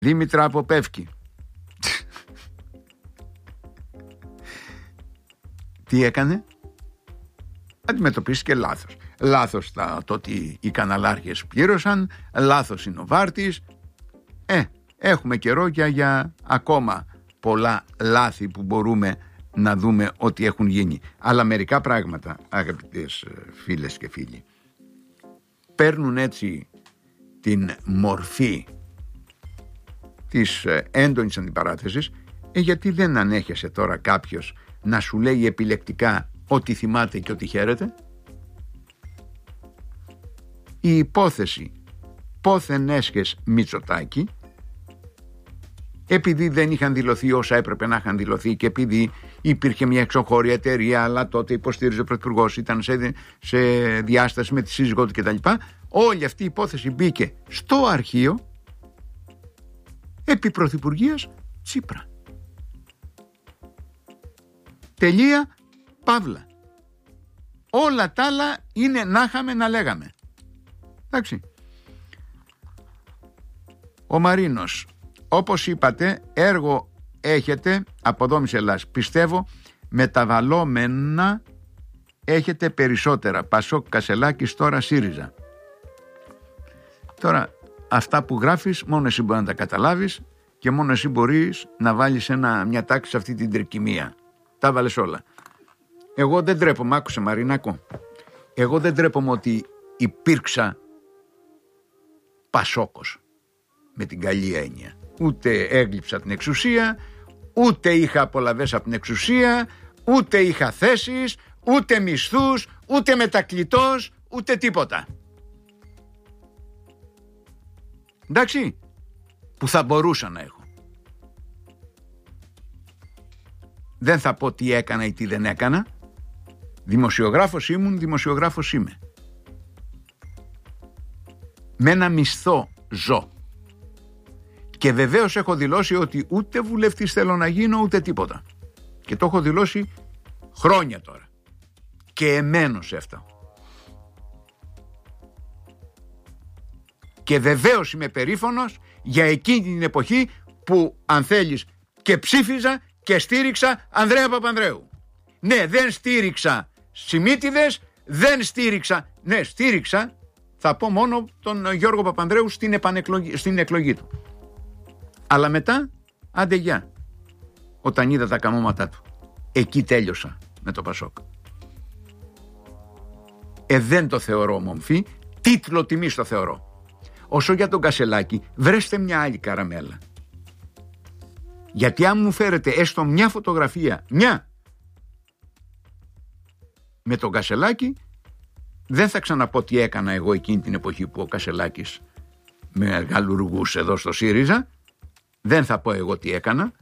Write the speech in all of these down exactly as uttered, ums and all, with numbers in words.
Δήμητρα από Πεύκη. Τι έκανε? Αντιμετωπίστηκε λάθος. Λάθος το ότι οι καναλάρχες πλήρωσαν, λάθος είναι ο βάρτης. Ε, έχουμε καιρό για, για ακόμα πολλά λάθη που μπορούμε να δούμε ότι έχουν γίνει. Αλλά μερικά πράγματα, αγαπητές φίλες και φίλοι, παίρνουν έτσι την μορφή της έντονης αντιπαράθεσης. Ε, γιατί δεν ανέχεσαι τώρα κάποιος να σου λέει επιλεκτικά ότι θυμάται και ότι χαίρεται? Η υπόθεση πόθεν έσχες Μητσοτάκη, επειδή δεν είχαν δηλωθεί όσα έπρεπε να είχαν δηλωθεί και επειδή υπήρχε μια εξωχώρια εταιρεία, αλλά τότε υποστήριζε ο πρωθυπουργός, ήταν σε, σε διάσταση με τη σύζυγό του κτλ., όλη αυτή η υπόθεση μπήκε στο αρχείο επί πρωθυπουργίας Τσίπρα. Τελεία, παύλα. Όλα τα άλλα είναι να είχαμε να λέγαμε. Εντάξει. Ο Μαρίνος, όπως είπατε, έργο έχετε από Δόμης Ελλάς. Πιστεύω μεταβαλλόμενα έχετε περισσότερα. Πασόκ, Κασελάκης, τώρα ΣΥΡΙΖΑ. Τώρα αυτά που γράφεις μόνο εσύ μπορεί να τα καταλάβεις και μόνο εσύ μπορείς να βάλεις ένα, μια τάξη σε αυτή την τρικυμία. Τα βάλες όλα. Εγώ δεν τρέπομαι, άκουσε Μαρινάκο, εγώ δεν τρέπομαι ότι υπήρξα Πασόκος με την καλή έννοια. Ούτε έγλειψα την εξουσία, ούτε είχα απολαβές από την εξουσία, ούτε είχα θέσεις, ούτε μισθούς, ούτε μετακλητός, ούτε τίποτα. Εντάξει, που θα μπορούσα να έχω. Δεν θα πω τι έκανα ή τι δεν έκανα. Δημοσιογράφος ήμουν, δημοσιογράφος είμαι. Με ένα μισθό ζω. Και βεβαίως έχω δηλώσει ότι ούτε βουλευτής θέλω να γίνω ούτε τίποτα. Και το έχω δηλώσει χρόνια τώρα. Και εμένω σε αυτό. Και βεβαίως είμαι περήφανος για εκείνη την εποχή που, αν θέλεις, και ψήφιζα και στήριξα Ανδρέα Παπανδρέου. Ναι, δεν στήριξα Σιμίτιδες, δεν στήριξα, ναι, στήριξα, θα πω μόνο τον Γιώργο Παπανδρέου στην, επανεκλογή, στην εκλογή του. Αλλά μετά, άντε γεια, όταν είδα τα καμώματά του. Εκεί τέλειωσα με το Πασόκ. Ε, δεν το θεωρώ μομφή, τίτλο τιμής το θεωρώ. Όσο για τον Κασελάκη, βρέστε μια άλλη καραμέλα. Γιατί αν μου φέρετε έστω μια φωτογραφία, μια, με τον Κασελάκη, δεν θα ξαναπώ τι έκανα εγώ εκείνη την εποχή που ο Κασελάκης με γαλουργούσε εδώ στο ΣΥΡΙΖΑ. Δεν θα πω εγώ τι έκανα.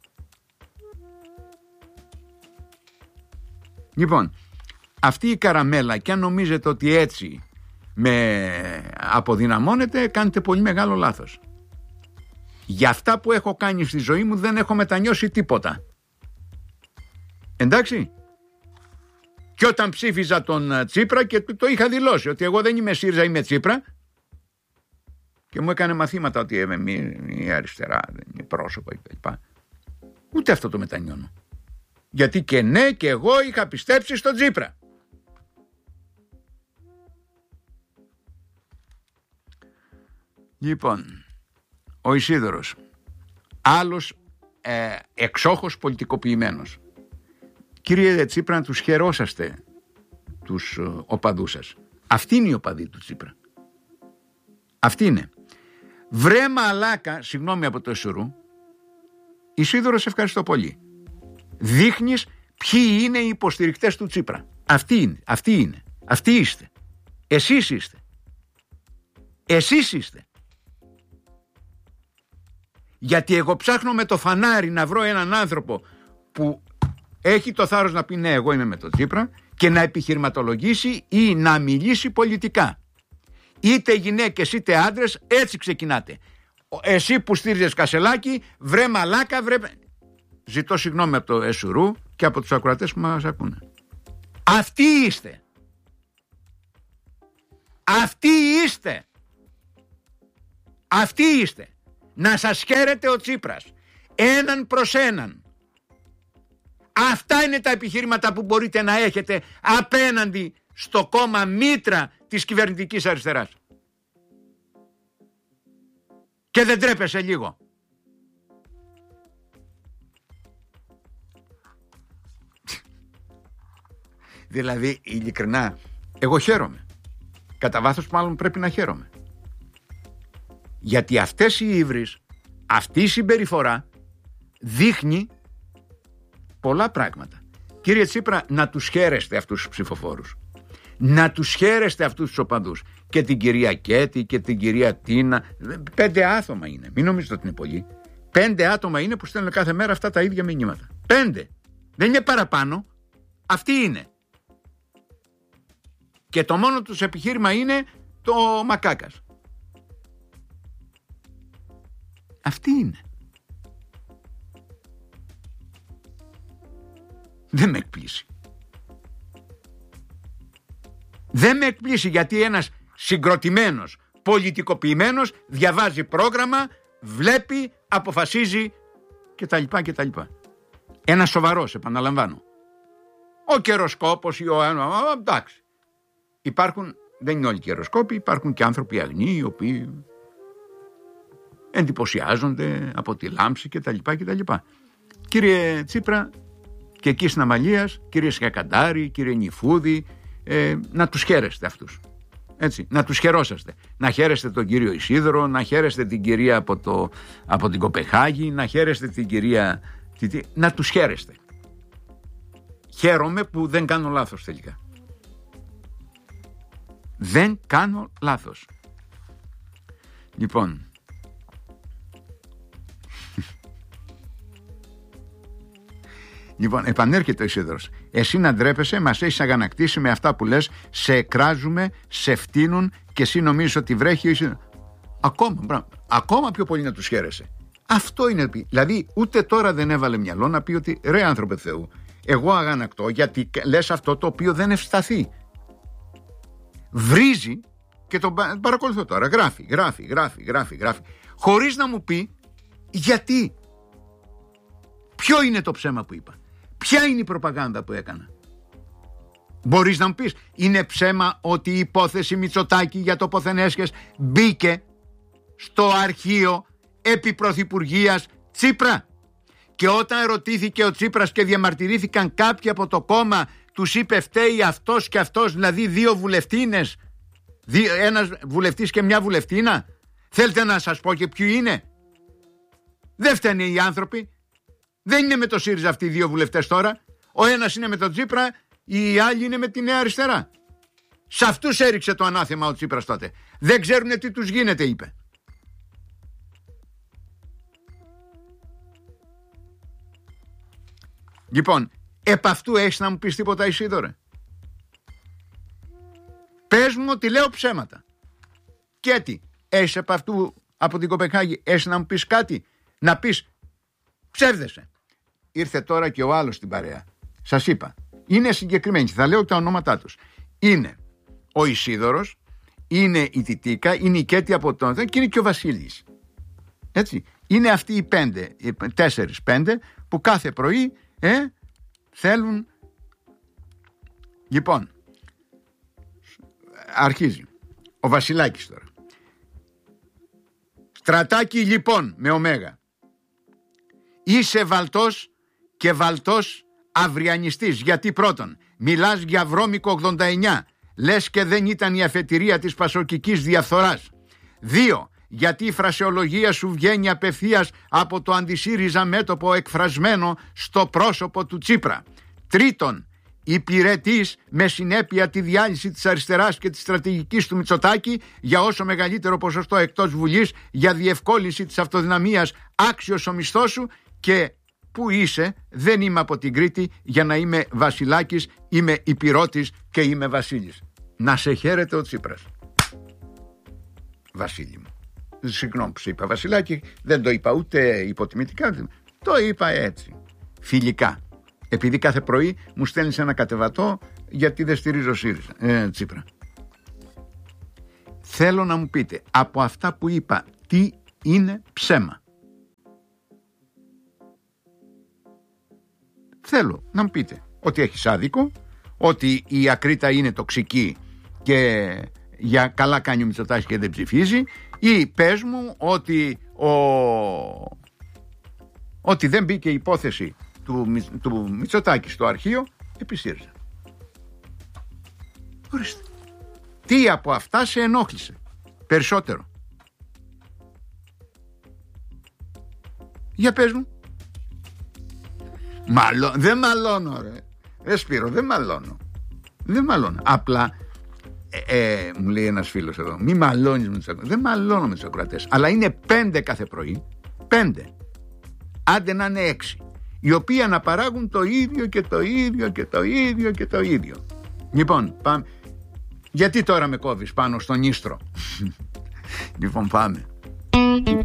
Λοιπόν, αυτή η καραμέλα, και αν νομίζετε ότι έτσι με αποδυναμώνετε, κάνετε πολύ μεγάλο λάθος. Για αυτά που έχω κάνει στη ζωή μου δεν έχω μετανιώσει τίποτα. Εντάξει. Και όταν ψήφιζα τον Τσίπρα και το είχα δηλώσει ότι εγώ δεν είμαι ΣΥΡΙΖΑ, είμαι Τσίπρα, και μου έκανε μαθήματα ότι είμαι η αριστερά, δεν είναι πρόσωπο κλπ. Ούτε αυτό το μετανιώνω. Γιατί και ναι, και εγώ είχα πιστέψει στον Τσίπρα. Λοιπόν, ο Ισίδωρος, άλλος ε, εξόχως πολιτικοποιημένος. Κύριε Τσίπρα, να τους χαιρόσαστε τους ε, οπαδούς σας. Αυτή είναι η οπαδή του Τσίπρα. Αυτή είναι. Βρε μαλάκα, συγγνώμη από το Εσουρού, Ισίδωρο, σε ευχαριστώ πολύ. Δείχνεις ποιοι είναι οι υποστηρικτές του Τσίπρα. Αυτοί είναι, αυτοί είναι, αυτοί είστε. Εσείς είστε. Εσείς είστε. Γιατί εγώ ψάχνω με το φανάρι να βρω έναν άνθρωπο που έχει το θάρρος να πει ναι, εγώ είμαι με τον Τσίπρα, και να επιχειρηματολογήσει ή να μιλήσει πολιτικά. Είτε γυναίκες είτε άντρες, έτσι ξεκινάτε. Εσύ που στήριζες Κασελάκη, βρε μαλάκα, βρε... Ζητώ συγγνώμη από το Εσουρού και από τους ακροατές που μας ακούνε. Αυτοί είστε. Αυτοί είστε. Αυτοί είστε. να σας χαίρεται ο Τσίπρας έναν προς έναν. Αυτά είναι τα επιχείρηματα που μπορείτε να έχετε απέναντι στο κόμμα μήτρα της κυβερνητικής αριστεράς. Και δεν τρέπεσαι λίγο? Δηλαδή, ειλικρινά, εγώ χαίρομαι. Κατά βάθος μάλλον πρέπει να χαίρομαι. Γιατί αυτές οι ύβρις, αυτή η συμπεριφορά δείχνει πολλά πράγματα. Κύριε Τσίπρα, να τους χαίρεστε αυτούς τους ψηφοφόρους. Να τους χαίρεστε αυτούς τους οπαδούς. Και την κυρία Κέτη και την κυρία Τίνα. Πέντε άτομα είναι. Μην νομίζετε ότι είναι πολλοί. Πέντε άτομα είναι που στέλνουν κάθε μέρα αυτά τα ίδια μηνύματα. Πέντε. Δεν είναι παραπάνω. Αυτοί είναι. Και το μόνο τους επιχείρημα είναι το μακάκας. Αυτοί είναι. Δεν με εκπλήσει. Δεν με εκπλήσει, γιατί ένας συγκροτημένος, πολιτικοποιημένος διαβάζει πρόγραμμα, βλέπει, αποφασίζει κτλ. κτλ. Ένας σοβαρός, επαναλαμβάνω. Ο καιροσκόπος ή ο... εντάξει. Υπάρχουν, δεν είναι όλοι καιροσκόποι, υπάρχουν και άνθρωποι αγνοί οι οποίοι εντυπωσιάζονται από τη λάμψη κτλ. κτλ. Κύριε Τσίπρα, και εκεί στην Αμαλίας, κύριε Σκακαντάρη, κύριε Νιφούδη, ε, να τους χαίρεστε αυτούς. Έτσι, να τους χαιρόσαστε. Να χαίρεστε τον κύριο Ισίδωρο, να χαίρεστε την κυρία από, το, από την Κοπεχάγη, να χαίρεστε την κυρία... Να τους χαίρεστε. Χαίρομαι που δεν κάνω λάθος τελικά. Δεν κάνω λάθος. Λοιπόν... Λοιπόν, επανέρχεται ο Ισίδωρος. Εσύ να ντρέπεσαι, μας έχεις αγανακτήσει με αυτά που λες, σε εκράζουμε, σε φτύνουν και εσύ νομίζεις ότι βρέχει ο Ισίδωρος. Ακόμα, μπράβο, ακόμα πιο πολύ να τους χαίρεσαι. Αυτό είναι. Δηλαδή, ούτε τώρα δεν έβαλε μυαλό να πει ότι ρε άνθρωπε Θεού, εγώ αγανακτώ γιατί λες αυτό το οποίο δεν ευσταθεί. Βρίζει και τον παρακολουθώ τώρα. Γράφει, γράφει, γράφει, γράφει, γράφει. Χωρίς να μου πει γιατί. Ποιο είναι το ψέμα που είπα? Ποια είναι η προπαγάνδα που έκανα? Μπορείς να μου πεις, είναι ψέμα ότι η υπόθεση Μητσοτάκη για το ποθενέσχες μπήκε στο αρχείο επί Πρωθυπουργίας Τσίπρα? Και όταν ερωτήθηκε ο Τσίπρας και διαμαρτυρήθηκαν κάποιοι από το κόμμα, τους είπε φταίει αυτός και αυτός, δηλαδή δύο βουλευτίνες, ένας βουλευτής και μια βουλευτίνα? Θέλετε να σας πω και ποιοι είναι? Δεν φταίνε οι άνθρωποι. Δεν είναι με το ΣΥΡΙΖΑ αυτοί οι δύο βουλευτές τώρα. Ο ένας είναι με τον Τσίπρα, οι άλλοι είναι με τη Νέα Αριστερά. Σε αυτούς έριξε το ανάθεμα ο Τσίπρας τότε. Δεν ξέρουν τι τους γίνεται, είπε. Λοιπόν, επ' αυτού έχεις να μου πεις τίποτα, Ισίδωρε? Πες μου ότι λέω ψέματα. Και τι, έχεις επ' αυτού από την Κοπεχάγη, έχεις να μου πεις κάτι? Να πεις ψεύδεσαι. Ήρθε τώρα και ο άλλος στην παρέα. Σας είπα, είναι συγκεκριμένοι, θα λέω τα ονόματά τους. Είναι ο Ισίδωρος, είναι η Τιτίκα, είναι η Κέτη από τον... και είναι και ο Βασίλης. Έτσι, είναι αυτοί οι πέντε, οι τέσσερις πέντε που κάθε πρωί ε, θέλουν. Λοιπόν, αρχίζει ο Βασιλάκης τώρα. Στρατάκι λοιπόν με ωμέγα. Είσαι βαλτός και βαλτός αυριανιστής. Γιατί πρώτον, μιλάς για βρώμικο ογδόντα εννιά, λες και δεν ήταν η αφετηρία της πασοκικής διαφθοράς. Δύο, γιατί η φρασεολογία σου βγαίνει απευθείας από το αντισύριζα μέτωπο εκφρασμένο στο πρόσωπο του Τσίπρα. Τρίτον, υπηρετείς με συνέπεια τη διάλυση της αριστεράς και της στρατηγικής του Μητσοτάκη για όσο μεγαλύτερο ποσοστό εκτός Βουλής, για διευκόλυνση της αυτοδυναμίας, άξιος ο μισθός σου. Και πού είσαι? Δεν είμαι από την Κρήτη για να είμαι Βασιλάκης, είμαι Υπηρώτης και είμαι Βασίλης. Να σε χαίρεται ο Τσίπρας. Βασίλη μου, συγγνώμη που σε είπα Βασιλάκη, δεν το είπα ούτε υποτιμητικά, το είπα έτσι, φιλικά. Επειδή κάθε πρωί μου στέλνεις ένα κατεβατό γιατί δεν στηρίζω ΣΥΡΙΖΑ, ε, Τσίπρα. Θέλω να μου πείτε από αυτά που είπα τι είναι ψέμα. Θέλω να μου πείτε ότι έχεις άδικο, ότι η ακρίτα είναι τοξική και για καλά κάνει ο Μητσοτάκης και δεν ψηφίζει, ή πες μου ότι, ο... ότι δεν μπήκε η υπόθεση του, του Μητσοτάκη στο αρχείο επί ΣΥΡΙΖΑ. Ορίστε. Τι από αυτά σε ενόχλησε περισσότερο? Για πες μου. Μαλώ... Δεν μαλώνω ρε. Ε, Σπύρο, δεν μαλώνω. Δεν μαλώνω. Απλά ε, ε, μου λέει ένας φίλος εδώ, μη μαλώνεις με τους ακροατές. Δεν μαλώνω με τους ακροατές. Αλλά είναι πέντε κάθε πρωί. Πέντε. Άντε να είναι έξι. Οι οποίοι αναπαράγουν το ίδιο και το ίδιο και το ίδιο και το ίδιο. Λοιπόν, πάμε. Γιατί τώρα με κόβεις πάνω στον ίστρο? Λοιπόν, πάμε.